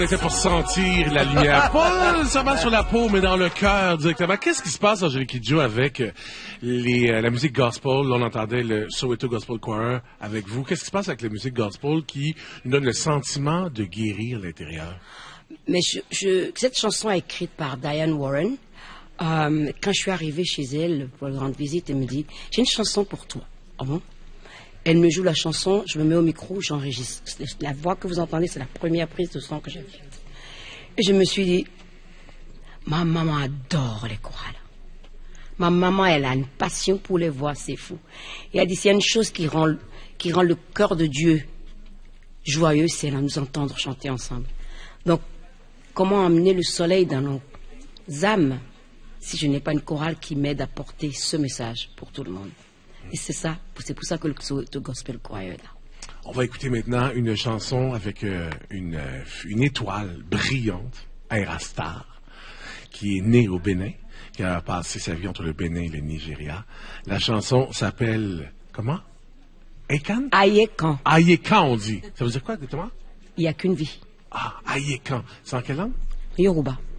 C'était pour sentir la lumière, pas seulement sur la peau, mais dans le cœur directement. Qu'est-ce qui se passe, Angélique Kidjo, avec la musique gospel? Là, on entendait le Soweto Gospel Choir avec vous. Qu'est-ce qui se passe avec la musique gospel qui nous donne le sentiment de guérir l'intérieur? Mais cette chanson est écrite par Diane Warren. Quand je suis arrivée chez elle pour la grande visite, elle me dit, j'ai une chanson pour toi. Ah bon? Elle me joue la chanson, je me mets au micro, j'enregistre. La voix que vous entendez, c'est la première prise de son que j'ai faite. Et je me suis dit, ma maman adore les chorales. Ma maman, elle a une passion pour les voix, c'est fou. Et elle dit, s'il y a une chose qui rend le cœur de Dieu joyeux, c'est là nous entendre chanter ensemble. Donc, comment amener le soleil dans nos âmes si je n'ai pas une chorale qui m'aide à porter ce message pour tout le monde? Et c'est pour ça que le Gospel Choir est là. On va écouter maintenant une chanson avec une étoile brillante, Aerastar, qui est née au Bénin, qui a passé sa vie entre le Bénin et le Nigeria. La chanson s'appelle, comment? Ayekan? Ayekan. Ayekan, on dit. Ça veut dire quoi exactement? Il n'y a qu'une vie. Ah, Ayekan. C'est en quelle langue? Yoruba.